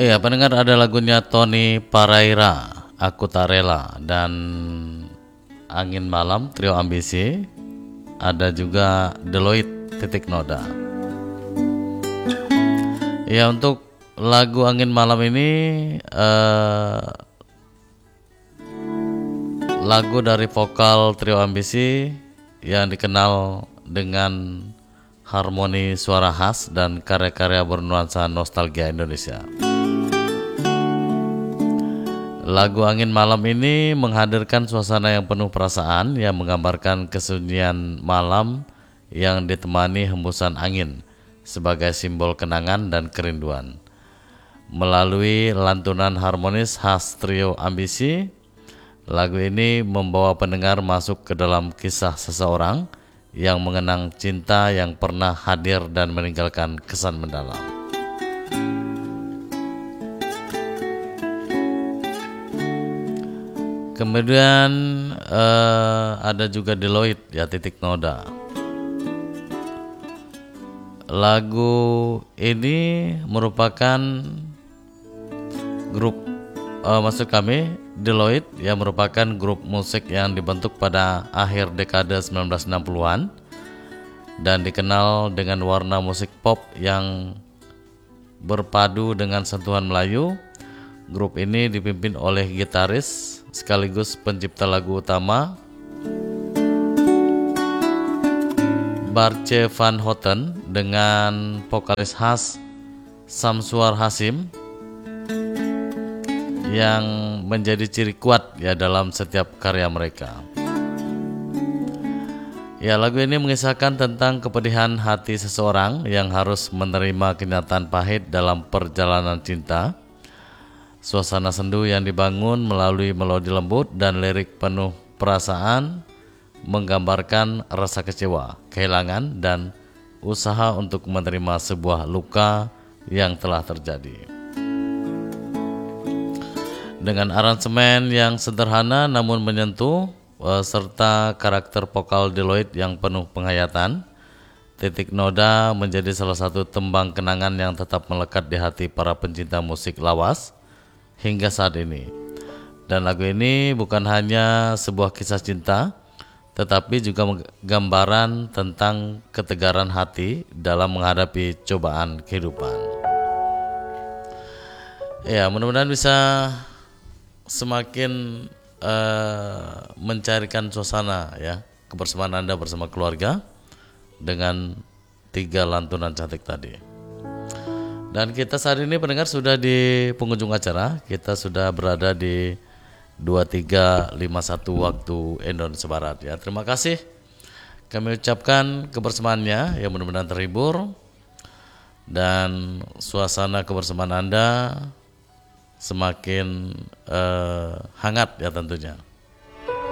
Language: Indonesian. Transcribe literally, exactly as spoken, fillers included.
Iya, pendengar, ada lagunya Tony Paraira, Aku Tak Rela, dan Angin Malam, Trio Ambisi. Ada juga Deloitte, Titik Noda. Ya, untuk lagu Angin Malam ini eh, lagu dari vokal Trio Ambisi yang dikenal dengan harmoni suara khas dan karya-karya bernuansa nostalgia Indonesia. Lagu Angin Malam ini menghadirkan suasana yang penuh perasaan yang menggambarkan kesunyian malam yang ditemani hembusan angin sebagai simbol kenangan dan kerinduan. Melalui lantunan harmonis khas Trio Ambisi, lagu ini membawa pendengar masuk ke dalam kisah seseorang yang mengenang cinta yang pernah hadir dan meninggalkan kesan mendalam. Kemudian eh, ada juga Deloitte, ya, Titik Noda. Lagu ini merupakan grup, eh, maksud kami Deloitte yang merupakan grup musik yang dibentuk pada akhir dekade sembilan belas enam puluhan dan dikenal dengan warna musik pop yang berpadu dengan sentuhan Melayu. Grup ini dipimpin oleh gitaris sekaligus pencipta lagu utama Barce van Houten dengan vokalis khas Samsuar Hasim yang menjadi ciri kuat, ya, dalam setiap karya mereka. Ya, lagu ini mengisahkan tentang kepedihan hati seseorang yang harus menerima kenyataan pahit dalam perjalanan cinta. Suasana sendu yang dibangun melalui melodi lembut dan lirik penuh perasaan menggambarkan rasa kecewa, kehilangan, dan usaha untuk menerima sebuah luka yang telah terjadi. Dengan aransemen yang sederhana namun menyentuh, serta karakter vokal Deloitte yang penuh penghayatan, Titik Noda menjadi salah satu tembang kenangan yang tetap melekat di hati para pencinta musik lawas hingga saat ini. Dan lagu ini bukan hanya sebuah kisah cinta, tetapi juga gambaran tentang ketegaran hati dalam menghadapi cobaan kehidupan. Ya, mudah-mudahan bisa semakin uh, mencarikan suasana, ya, kebersamaan Anda bersama keluarga dengan tiga lantunan cantik tadi. Dan kita saat ini, pendengar, sudah di penghujung acara. Kita sudah berada di dua tiga lima satu waktu Indonesia Barat, ya. Terima kasih kami ucapkan kebersamaannya, yang mudah-mudahan terhibur dan suasana kebersamaan Anda semakin eh, hangat, ya, tentunya.